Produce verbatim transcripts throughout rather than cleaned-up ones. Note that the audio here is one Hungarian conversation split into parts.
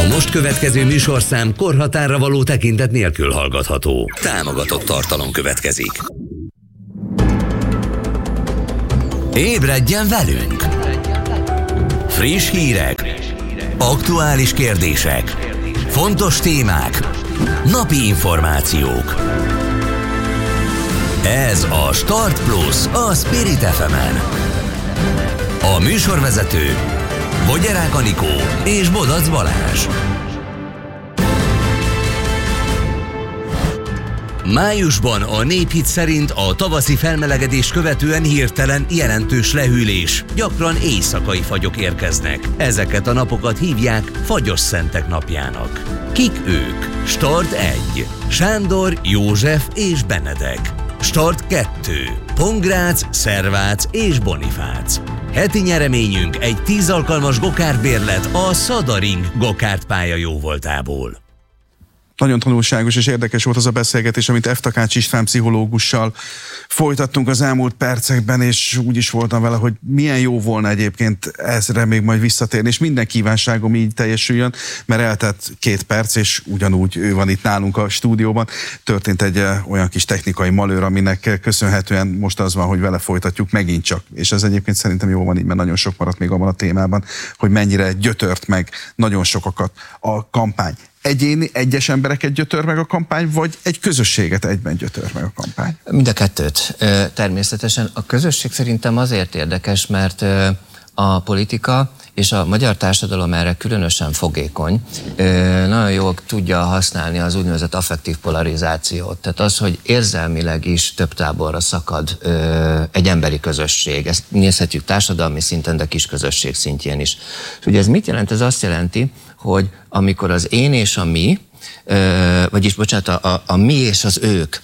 A most következő műsorszám korhatárra való tekintet nélkül hallgatható. Támogatott tartalom következik. Ébredjen velünk! Friss hírek, aktuális kérdések, fontos témák, napi információk. Ez a Start Plus a Spirit ef emen. A műsorvezető Bogyarák Anikó és Bodac Balázs. Májusban a Néphit szerint a tavaszi felmelegedés követően hirtelen jelentős lehűlés, gyakran éjszakai fagyok érkeznek. Ezeket a napokat hívják Fagyos Szentek napjának. Kik ők? Start egy. Sándor, József és Benedek. Start kettő. Pongrác, Szervác és Bonifác. Heti nyereményünk egy tíz alkalmas gokártbérlet a Szadaring gokártpálya jóvoltából. Nagyon tanulságos és érdekes volt az a beszélgetés, amit F. Takács István pszichológussal folytattunk az elmúlt percekben, és úgy is voltam vele, hogy milyen jó volna egyébként ezre még majd visszatérni, és minden kívánságom így teljesüljön, mert eltelt két perc, és ugyanúgy ő van itt nálunk a stúdióban. Történt egy olyan kis technikai malőr, aminek köszönhetően most az van, hogy vele folytatjuk megint csak. És ez egyébként szerintem jó van így, mert nagyon sok maradt még abban a témában, hogy mennyire gyötört meg nagyon sokakat a kampány. Egyéni, egyes embereket gyötör meg a kampány, vagy egy közösséget egyben gyötör meg a kampány? Mind a kettőt. Természetesen a közösség szerintem azért érdekes, mert a politika és a magyar társadalom erre különösen fogékony. Nagyon jól tudja használni az úgynevezett affektív polarizációt. Tehát az, hogy érzelmileg is több táborra szakad egy emberi közösség. Ezt nézhetjük társadalmi szinten, de kis közösség szintjén is. És ugye ez mit jelent? Ez azt jelenti, hogy amikor az én és a mi, vagyis bocsánat, a, a mi és az ők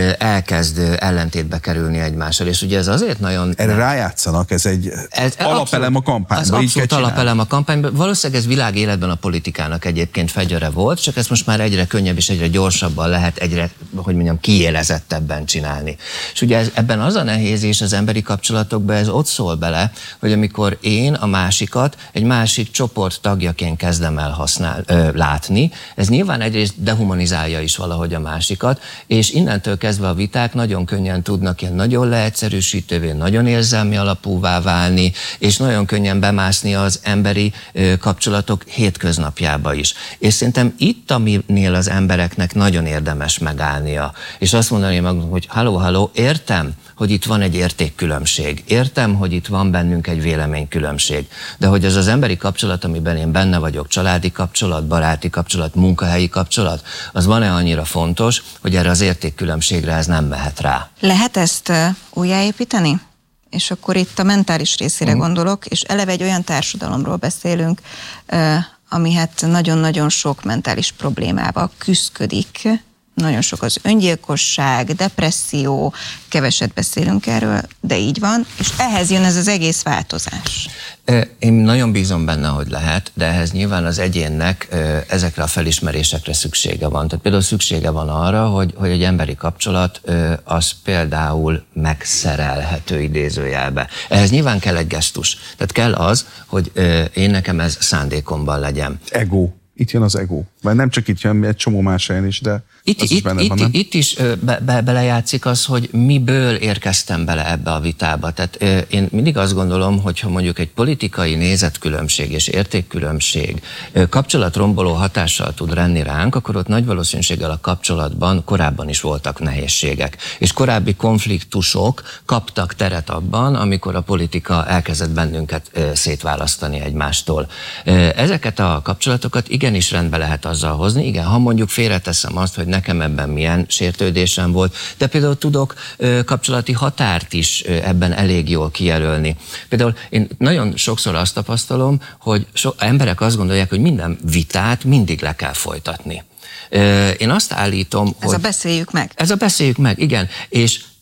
elkezd ellentétbe kerülni egymással, és ugye ez azért nagyon... Erre rájátszanak, ez egy ez alapelem a kampányban. Ez abszolút alapelem a kampányban. Valószínűleg ez világ életben a politikának egyébként fegyvere volt, csak ezt most már egyre könnyebb és egyre gyorsabban lehet, egyre, hogy mondjam, kiélezettebben csinálni. És ugye ez, ebben az a nehéz, és az emberi kapcsolatokban ez ott szól bele, hogy amikor én a másikat egy másik csoport tagjaként kezdem el használ, ö, látni, ez nyilván egyrészt dehumanizálja is valahogy a másikat, és innentől kezdve a viták nagyon könnyen tudnak ilyen nagyon leegyszerűsítővé, nagyon érzelmi alapúvá válni, és nagyon könnyen bemászni az emberi ö, kapcsolatok hétköznapjába is. És szerintem itt, aminél az embereknek nagyon érdemes megállnia, és azt mondani magunk, hogy halló, halló, értem, hogy itt van egy értékkülönbség. Értem, hogy itt van bennünk egy véleménykülönbség. De hogy az az emberi kapcsolat, amiben én benne vagyok, családi kapcsolat, baráti kapcsolat, munkahelyi kapcsolat, az van-e annyira fontos, hogy erre az értékkülönbségre ez nem mehet rá? Lehet ezt uh, újjáépíteni? És akkor itt a mentális részére uh. gondolok, és eleve egy olyan társadalomról beszélünk, uh, ami hát nagyon-nagyon sok mentális problémával küszködik. Nagyon sok az öngyilkosság, depresszió, keveset beszélünk erről, de így van, és ehhez jön ez az egész változás. Én nagyon bízom benne, hogy lehet, de ehhez nyilván az egyénnek ezekre a felismerésekre szüksége van. Tehát például szüksége van arra, hogy, hogy egy emberi kapcsolat az például megszerelhető idézőjelbe. Ehhez nyilván kell egy gesztus. Tehát kell az, hogy én nekem ez szándékomban legyen. Ego. Itt jön az ego. Vagy nem csak itt jön, egy csomó más helyen is, de itt, az itt, is benne itt, van, nem? Itt is be, be, belejátszik az, hogy miből érkeztem bele ebbe a vitába. Tehát én mindig azt gondolom, hogyha mondjuk egy politikai nézetkülönbség és értékkülönbség kapcsolatromboló hatással tud lenni ránk, akkor ott nagy valószínűséggel a kapcsolatban korábban is voltak nehézségek. És korábbi konfliktusok kaptak teret abban, amikor a politika elkezdett bennünket szétválasztani egymástól. Ezeket a kapcsolatokat igenis rendbe lehet azzal hozni. Igen, ha mondjuk félreteszem azt, hogy nekem ebben milyen sértődésem volt, de például tudok ö, kapcsolati határt is ö, ebben elég jól kijelölni. Például én nagyon sokszor azt tapasztalom, hogy so, emberek azt gondolják, hogy minden vitát mindig le kell folytatni. Ö, én azt állítom, ez hogy... Ez a beszéljük meg. Ez a beszéljük meg, igen. És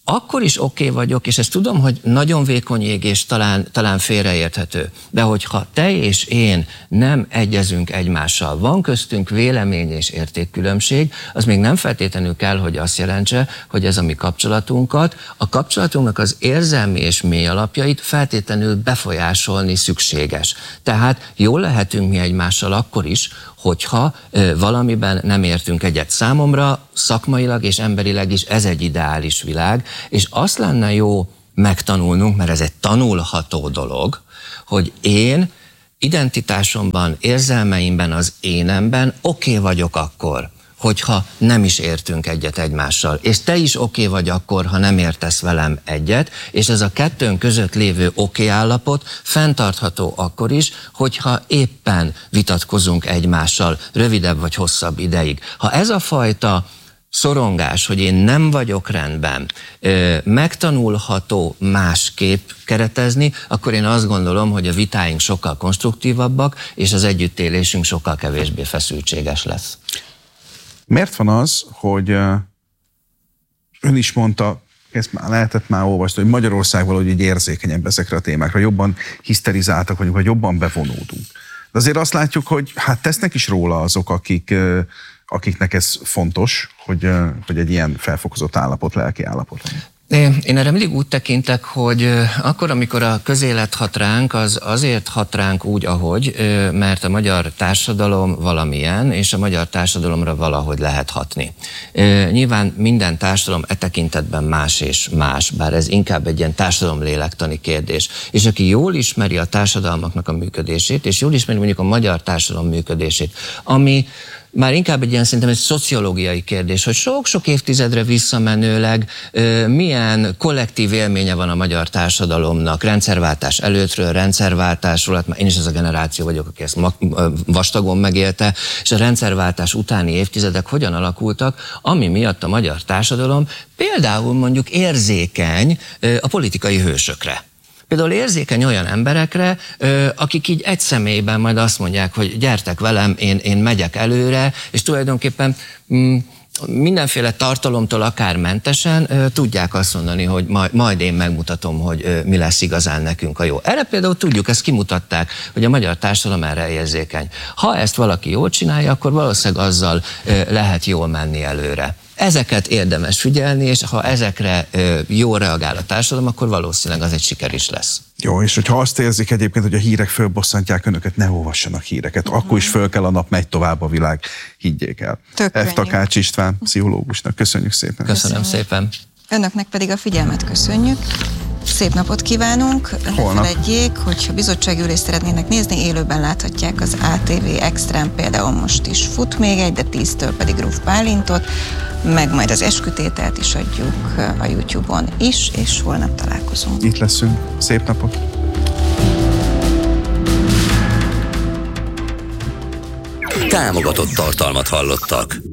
akkor is oké okay vagyok, és ezt tudom, hogy nagyon vékony jég, és talán, talán félreérthető, de hogyha te és én nem egyezünk egymással, van köztünk vélemény és értékkülönbség, az még nem feltétlenül kell, hogy azt jelentse, hogy ez a mi kapcsolatunkat, a kapcsolatunknak az érzelmi és mély alapjait feltétlenül befolyásolni szükséges. Tehát jól lehetünk mi egymással akkor is, hogyha ö, valamiben nem értünk egyet. Számomra szakmailag és emberileg is ez egy ideális világ, és azt lenne jó megtanulnunk, mert ez egy tanulható dolog, hogy én identitásomban, érzelmeimben, az énemben oké okay vagyok akkor, hogyha nem is értünk egyet egymással. És te is oké okay vagy akkor, ha nem értesz velem egyet, és ez a kettőnk között lévő oké okay állapot fenntartható akkor is, hogyha éppen vitatkozunk egymással rövidebb vagy hosszabb ideig. Ha ez a fajta szorongás, hogy én nem vagyok rendben, megtanulható másképp keretezni, akkor én azt gondolom, hogy a vitáink sokkal konstruktívabbak, és az együttélésünk sokkal kevésbé feszültséges lesz. Miért van az, hogy ön is mondta, ezt már lehetett már olvasni, hogy Magyarország valahogy így érzékenyebb ezekre a témákra, jobban hiszterizáltak vagyunk, vagy jobban bevonódunk. De azért azt látjuk, hogy hát tesznek is róla azok, akik, akiknek ez fontos, hogy, hogy egy ilyen felfokozott állapot, lelki állapot legyen. Én erre mindig úgy tekintek, hogy akkor, amikor a közélet hat ránk, az azért hat ránk úgy, ahogy, mert a magyar társadalom valamilyen, és a magyar társadalomra valahogy lehet hatni. Nyilván minden társadalom e tekintetben más és más, bár ez inkább egy ilyen társadalomlélektani kérdés. És aki jól ismeri a társadalmaknak a működését, és jól ismeri mondjuk a magyar társadalom működését, ami már inkább egy ilyen szerintem egy szociológiai kérdés, hogy sok-sok évtizedre visszamenőleg ö, milyen kollektív élménye van a magyar társadalomnak, rendszerváltás előttről, rendszerváltásról, hát én is az a generáció vagyok, aki ezt vastagon megélte, és a rendszerváltás utáni évtizedek hogyan alakultak, ami miatt a magyar társadalom például mondjuk érzékeny ö, a politikai hősökre. Például érzékeny olyan emberekre, akik így egy személyben majd azt mondják, hogy gyertek velem, én, én megyek előre, és tulajdonképpen mm, mindenféle tartalomtól akár mentesen tudják azt mondani, hogy majd, majd én megmutatom, hogy mi lesz igazán nekünk a jó. Erre például tudjuk, ezt kimutatták, hogy a magyar társadalom erre érzékeny. Ha ezt valaki jól csinálja, akkor valószínűleg azzal lehet jól menni előre. Ezeket érdemes figyelni, és ha ezekre ö, jól reagál a társadalom, akkor valószínűleg az egy siker is lesz. Jó, és hogyha azt érzik egyébként, hogy a hírek fölbosszantják önöket, ne olvassanak híreket. Uh-huh. Akkor is föl kell a nap, megy tovább a világ, higgyék el. F. Takács István, pszichológusnak. Köszönjük szépen. Köszönöm szépen. Önöknek pedig a figyelmet köszönjük. Szép napot kívánunk. Ne feledjék, hogyha bizottsági ülést szeretnének nézni, élőben láthatják az á té vé Extrán, például most is fut még egy, de tíztől pedig Ruf Bálintot, meg majd az eskütételt is adjuk a YouTube-on is, és holnap találkozunk. Itt leszünk. Szép napot! Támogatott tartalmat hallottak.